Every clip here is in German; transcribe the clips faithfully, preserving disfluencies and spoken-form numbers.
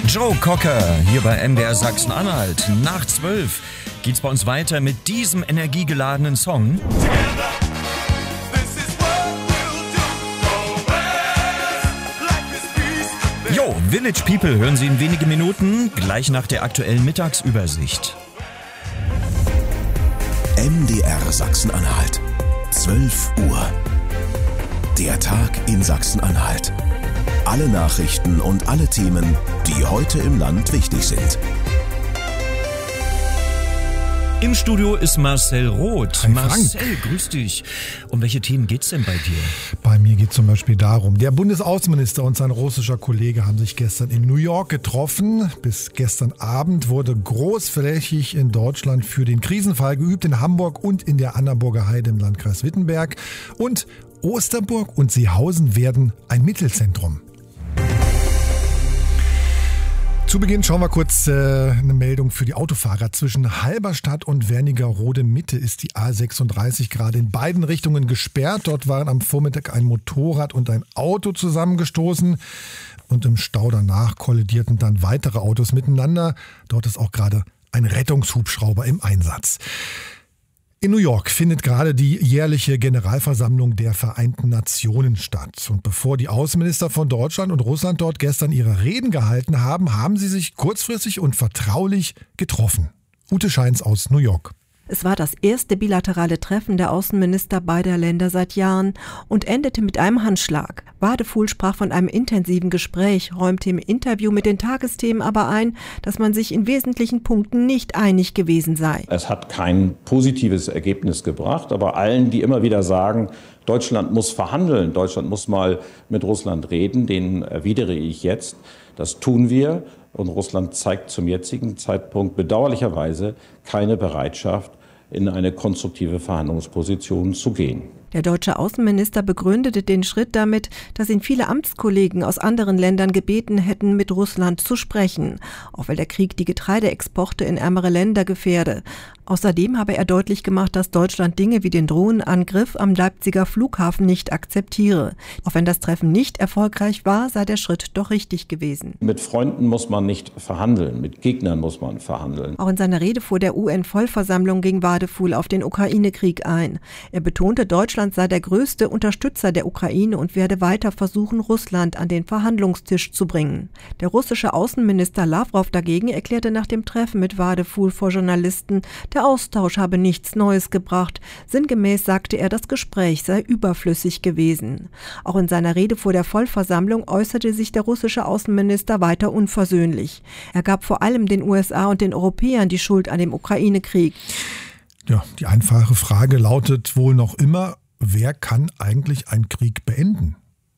Joe Cocker hier bei M D R Sachsen-Anhalt. Nach zwölf geht's bei uns weiter mit diesem energiegeladenen Song. Jo, Village People hören Sie in wenigen Minuten, gleich nach der aktuellen Mittagsübersicht. M D R Sachsen-Anhalt, zwölf Uhr. Der Tag in Sachsen-Anhalt. Alle Nachrichten und alle Themen, die heute im Land wichtig sind. Im Studio ist Marcel Roth. Hi, Marcel, Frank. grüß dich. Um welche Themen geht's denn bei dir? Bei mir geht es zum Beispiel darum, der Bundesaußenminister und sein russischer Kollege haben sich gestern in New York getroffen. Bis gestern Abend wurde großflächig in Deutschland für den Krisenfall geübt, in Hamburg und in der Annaburger Heide im Landkreis Wittenberg. Und Osterburg und Seehausen werden ein Mittelzentrum. Zu Beginn schauen wir kurz äh, eine Meldung für die Autofahrer. Zwischen Halberstadt und Wernigerode Mitte ist die A sechsunddreißig gerade in beiden Richtungen gesperrt. Dort waren am Vormittag ein Motorrad und ein Auto zusammengestoßen. Und im Stau danach kollidierten dann weitere Autos miteinander. Dort ist auch gerade ein Rettungshubschrauber im Einsatz. In New York findet gerade die jährliche Generalversammlung der Vereinten Nationen statt. Und bevor die Außenminister von Deutschland und Russland dort gestern ihre Reden gehalten haben, haben sie sich kurzfristig und vertraulich getroffen. Ute Scheins aus New York. Es war das erste bilaterale Treffen der Außenminister beider Länder seit Jahren und endete mit einem Handschlag. Wadefuhl sprach von einem intensiven Gespräch, räumte im Interview mit den Tagesthemen aber ein, dass man sich in wesentlichen Punkten nicht einig gewesen sei. Es hat kein positives Ergebnis gebracht, aber allen, die immer wieder sagen, Deutschland muss verhandeln, Deutschland muss mal mit Russland reden, denen erwidere ich jetzt, das tun wir. Und Russland zeigt zum jetzigen Zeitpunkt bedauerlicherweise keine Bereitschaft, in eine konstruktive Verhandlungsposition zu gehen. Der deutsche Außenminister begründete den Schritt damit, dass ihn viele Amtskollegen aus anderen Ländern gebeten hätten, mit Russland zu sprechen, auch weil der Krieg die Getreideexporte in ärmere Länder gefährde. Außerdem habe er deutlich gemacht, dass Deutschland Dinge wie den Drohnenangriff am Leipziger Flughafen nicht akzeptiere. Auch wenn das Treffen nicht erfolgreich war, sei der Schritt doch richtig gewesen. Mit Freunden muss man nicht verhandeln, mit Gegnern muss man verhandeln. Auch in seiner Rede vor der U N-Vollversammlung ging Wadefuhl auf den Ukraine-Krieg ein. Er betonte, Deutschland sei der größte Unterstützer der Ukraine und werde weiter versuchen, Russland an den Verhandlungstisch zu bringen. Der russische Außenminister Lawrow dagegen erklärte nach dem Treffen mit Wadefuhl vor Journalisten, der Austausch habe nichts Neues gebracht. Sinngemäß sagte er, das Gespräch sei überflüssig gewesen. Auch in seiner Rede vor der Vollversammlung äußerte sich der russische Außenminister weiter unversöhnlich. Er gab vor allem den U S A und den Europäern die Schuld an dem Ukraine-Krieg. Ja, die einfache Frage lautet wohl noch immer, wer kann eigentlich einen Krieg beenden?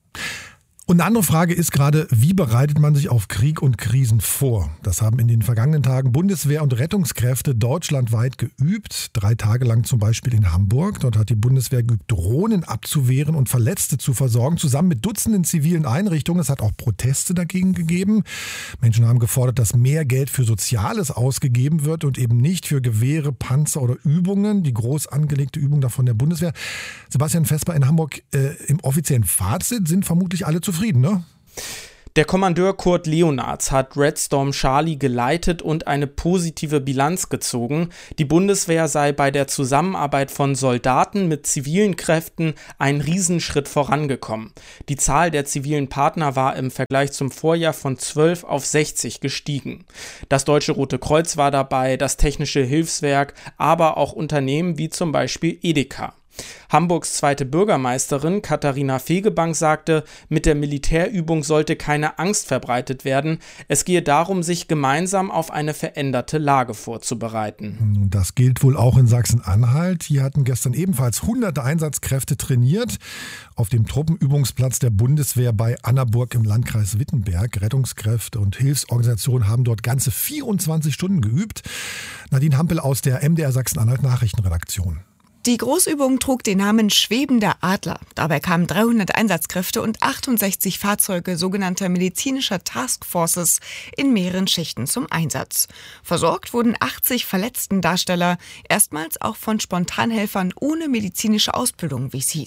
Und eine andere Frage ist gerade, wie bereitet man sich auf Krieg und Krisen vor? Das haben in den vergangenen Tagen Bundeswehr und Rettungskräfte deutschlandweit geübt. Drei Tage lang zum Beispiel in Hamburg. Dort hat die Bundeswehr geübt, Drohnen abzuwehren und Verletzte zu versorgen, zusammen mit Dutzenden zivilen Einrichtungen. Es hat auch Proteste dagegen gegeben. Menschen haben gefordert, dass mehr Geld für Soziales ausgegeben wird und eben nicht für Gewehre, Panzer oder Übungen. Die groß angelegte Übung da von der Bundeswehr. Sebastian Vesper in Hamburg, äh, im offiziellen Fazit sind vermutlich alle zufrieden. Frieden, ne? Der Kommandeur Kurt Leonards hat Red Storm Charlie geleitet und eine positive Bilanz gezogen. Die Bundeswehr sei bei der Zusammenarbeit von Soldaten mit zivilen Kräften einen Riesenschritt vorangekommen. Die Zahl der zivilen Partner war im Vergleich zum Vorjahr von zwölf auf sechzig gestiegen. Das Deutsche Rote Kreuz war dabei, das Technische Hilfswerk, aber auch Unternehmen wie zum Beispiel Edeka. Hamburgs zweite Bürgermeisterin Katharina Fegebank sagte, mit der Militärübung sollte keine Angst verbreitet werden. Es gehe darum, sich gemeinsam auf eine veränderte Lage vorzubereiten. Das gilt wohl auch in Sachsen-Anhalt. Hier hatten gestern ebenfalls hunderte Einsatzkräfte trainiert. Auf dem Truppenübungsplatz der Bundeswehr bei Annaburg im Landkreis Wittenberg. Rettungskräfte und Hilfsorganisationen haben dort ganze vierundzwanzig Stunden geübt. Nadine Hampel aus der M D R Sachsen-Anhalt Nachrichtenredaktion. Die Großübung trug den Namen Schwebender Adler. Dabei kamen dreihundert Einsatzkräfte und achtundsechzig Fahrzeuge sogenannter medizinischer Taskforces in mehreren Schichten zum Einsatz. Versorgt wurden achtzig Verletztendarsteller, erstmals auch von Spontanhelfern ohne medizinische Ausbildung, wie es hieß.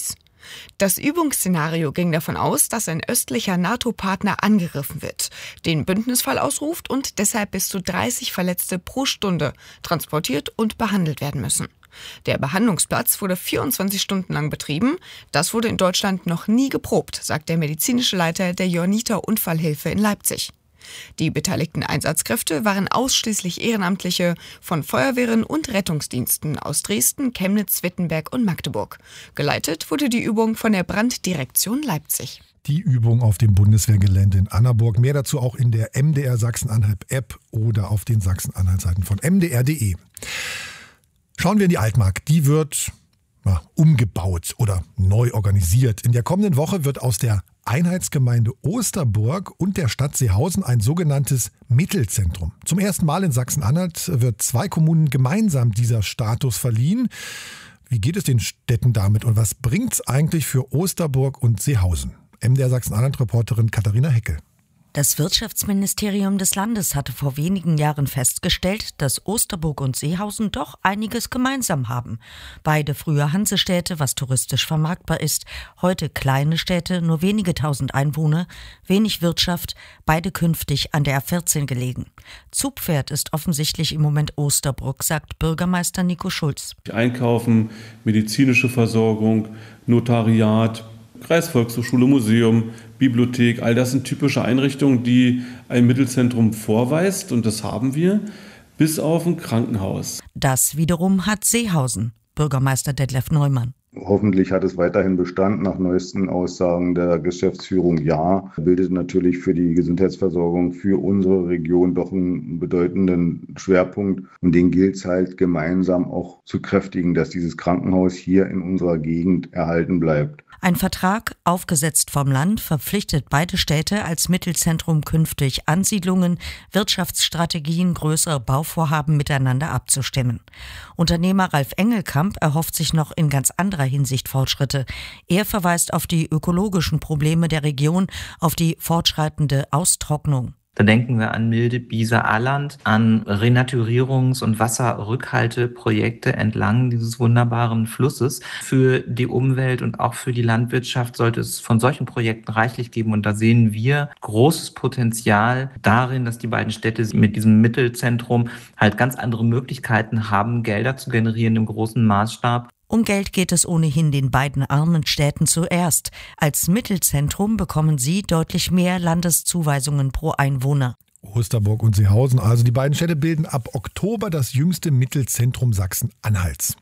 Das Übungsszenario ging davon aus, dass ein östlicher NATO-Partner angegriffen wird, den Bündnisfall ausruft und deshalb bis zu dreißig Verletzte pro Stunde transportiert und behandelt werden müssen. Der Behandlungsplatz wurde vierundzwanzig Stunden lang betrieben. Das wurde in Deutschland noch nie geprobt, sagt der medizinische Leiter der Johanniter Unfallhilfe in Leipzig. Die beteiligten Einsatzkräfte waren ausschließlich Ehrenamtliche von Feuerwehren und Rettungsdiensten aus Dresden, Chemnitz, Wittenberg und Magdeburg. Geleitet wurde die Übung von der Branddirektion Leipzig. Die Übung auf dem Bundeswehrgelände in Annaburg. Mehr dazu auch in der M D R Sachsen-Anhalt-App oder auf den Sachsen-Anhalt-Seiten von m d r punkt d e. Schauen wir in die Altmark. Die wird ja, umgebaut oder neu organisiert. In der kommenden Woche wird aus der Einheitsgemeinde Osterburg und der Stadt Seehausen ein sogenanntes Mittelzentrum. Zum ersten Mal in Sachsen-Anhalt wird zwei Kommunen gemeinsam dieser Status verliehen. Wie geht es den Städten damit und was bringt es eigentlich für Osterburg und Seehausen? M D R Sachsen-Anhalt-Reporterin Katharina Heckel. Das Wirtschaftsministerium des Landes hatte vor wenigen Jahren festgestellt, dass Osterburg und Seehausen doch einiges gemeinsam haben. Beide früher Hansestädte, was touristisch vermarktbar ist, heute kleine Städte, nur wenige tausend Einwohner, wenig Wirtschaft, beide künftig an der A vierzehn gelegen. Zugpferd ist offensichtlich im Moment Osterburg, sagt Bürgermeister Nico Schulz. Einkaufen, medizinische Versorgung, Notariat, Kreisvolkshochschule, Museum, Bibliothek, all das sind typische Einrichtungen, die ein Mittelzentrum vorweist und das haben wir, bis auf ein Krankenhaus. Das wiederum hat Seehausen, Bürgermeister Detlef Neumann. Hoffentlich hat es weiterhin Bestand. Nach neuesten Aussagen der Geschäftsführung ja. Bildet natürlich für die Gesundheitsversorgung für unsere Region doch einen bedeutenden Schwerpunkt. Und den gilt es halt gemeinsam auch zu kräftigen, dass dieses Krankenhaus hier in unserer Gegend erhalten bleibt. Ein Vertrag, aufgesetzt vom Land, verpflichtet beide Städte als Mittelzentrum künftig Ansiedlungen, Wirtschaftsstrategien, größere Bauvorhaben miteinander abzustimmen. Unternehmer Ralf Engelkamp erhofft sich noch in ganz anderer Hinsicht Fortschritte. Er verweist auf die ökologischen Probleme der Region, auf die fortschreitende Austrocknung. Da denken wir an Milde, Bieser, Alland, an Renaturierungs- und Wasserrückhalteprojekte entlang dieses wunderbaren Flusses. Für die Umwelt und auch für die Landwirtschaft sollte es von solchen Projekten reichlich geben. Und da sehen wir großes Potenzial darin, dass die beiden Städte mit diesem Mittelzentrum halt ganz andere Möglichkeiten haben, Gelder zu generieren im großen Maßstab. Um Geld geht es ohnehin den beiden armen Städten zuerst. Als Mittelzentrum bekommen sie deutlich mehr Landeszuweisungen pro Einwohner. Osterburg und Seehausen, also die beiden Städte, bilden ab Oktober das jüngste Mittelzentrum Sachsen-Anhalts.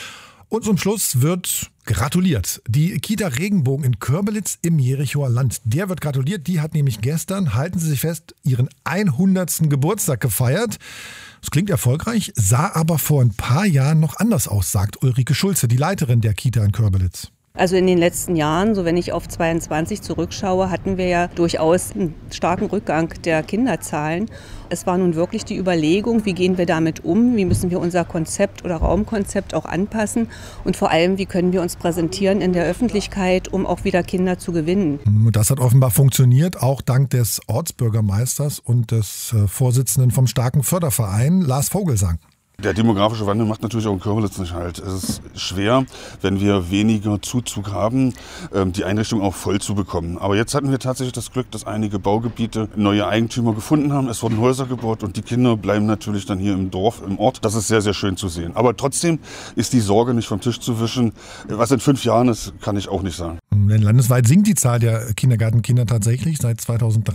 Und zum Schluss wird gratuliert. Die Kita Regenbogen in Körbelitz im Jerichoer Land. Der wird gratuliert. Die hat nämlich gestern, halten Sie sich fest, ihren hundertsten Geburtstag gefeiert. Das klingt erfolgreich, sah aber vor ein paar Jahren noch anders aus, sagt Ulrike Schulze, die Leiterin der Kita in Körbelitz. Also in den letzten Jahren, so wenn ich auf zweiundzwanzig zurückschaue, hatten wir ja durchaus einen starken Rückgang der Kinderzahlen. Es war nun wirklich die Überlegung, wie gehen wir damit um, wie müssen wir unser Konzept oder Raumkonzept auch anpassen und vor allem, wie können wir uns präsentieren in der Öffentlichkeit, um auch wieder Kinder zu gewinnen. Das hat offenbar funktioniert, auch dank des Ortsbürgermeisters und des Vorsitzenden vom starken Förderverein, Lars Vogelsang. Der demografische Wandel macht natürlich auch in Körbelitz nicht halt. Es ist schwer, wenn wir weniger Zuzug haben, die Einrichtung auch voll zu bekommen. Aber jetzt hatten wir tatsächlich das Glück, dass einige Baugebiete neue Eigentümer gefunden haben. Es wurden Häuser gebaut und die Kinder bleiben natürlich dann hier im Dorf, im Ort. Das ist sehr, sehr schön zu sehen. Aber trotzdem ist die Sorge nicht vom Tisch zu wischen. Was in fünf Jahren ist, kann ich auch nicht sagen. Denn landesweit sinkt die Zahl der Kindergartenkinder tatsächlich seit zweitausenddrei.